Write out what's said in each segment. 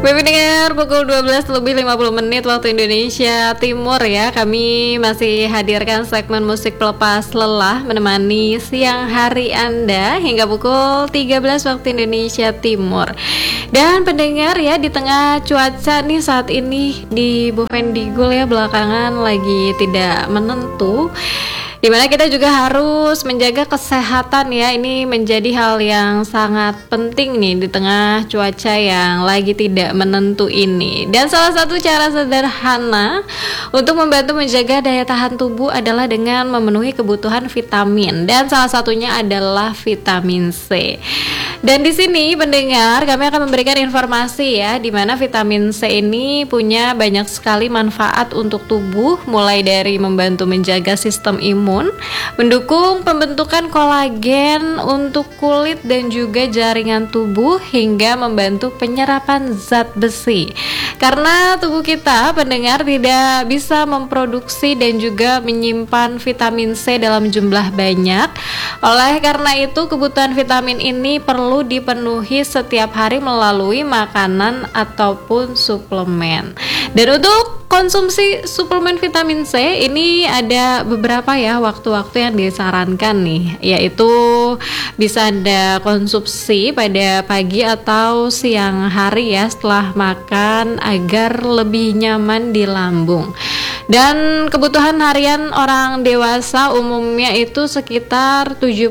Bapak dengar pukul 12 lebih 50 menit waktu Indonesia Timur ya. Kami masih hadirkan segmen musik pelepas lelah menemani siang hari Anda hingga pukul 13 waktu Indonesia Timur. Dan pendengar ya, di tengah cuaca nih saat ini di Bovendigul ya belakangan lagi tidak menentu, dimana kita juga harus menjaga kesehatan ya. Ini menjadi hal yang sangat penting nih di tengah cuaca yang lagi tidak menentu ini. Dan salah satu cara sederhana untuk membantu menjaga daya tahan tubuh adalah dengan memenuhi kebutuhan vitamin, dan salah satunya adalah vitamin C. Dan di sini pendengar, kami akan memberikan informasi ya, di mana vitamin C ini punya banyak sekali manfaat untuk tubuh, mulai dari membantu menjaga sistem imun, mendukung pembentukan kolagen untuk kulit dan juga jaringan tubuh, hingga membantu penyerapan zat besi. Karena tubuh kita pendengar tidak bisa memproduksi dan juga menyimpan vitamin C dalam jumlah banyak. Oleh karena itu, kebutuhan vitamin ini perlu dipenuhi setiap hari melalui makanan ataupun suplemen. Dan untuk konsumsi suplemen vitamin C ini ada beberapa ya waktu-waktu yang disarankan nih, yaitu bisa Anda konsumsi pada pagi atau siang hari ya setelah makan agar lebih nyaman di lambung. Dan kebutuhan harian orang dewasa umumnya itu sekitar 75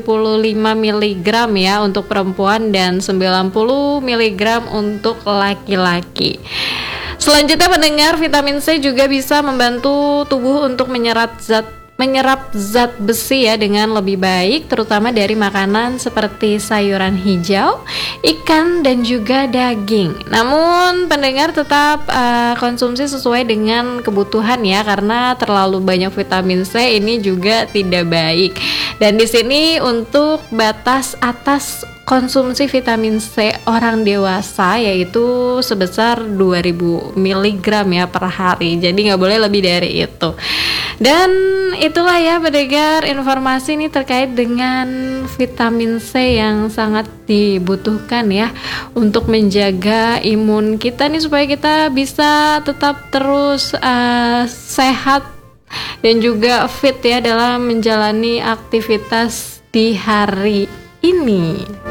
mg ya untuk perempuan dan 90 mg untuk laki-laki. Selanjutnya pendengar, vitamin C juga bisa membantu tubuh untuk menyerap zat besi ya dengan lebih baik, terutama dari makanan seperti sayuran hijau, ikan dan juga daging. Namun pendengar tetap konsumsi sesuai dengan kebutuhan ya, karena terlalu banyak vitamin C ini juga tidak baik. Dan di sini untuk batas atas konsumsi vitamin C orang dewasa yaitu sebesar 2000 mg ya per hari. Jadi nggak boleh lebih dari itu. Dan itulah ya pendengar informasi ini terkait dengan vitamin C yang sangat dibutuhkan ya untuk menjaga imun kita nih, supaya kita bisa tetap terus sehat dan juga fit ya dalam menjalani aktivitas di hari ini.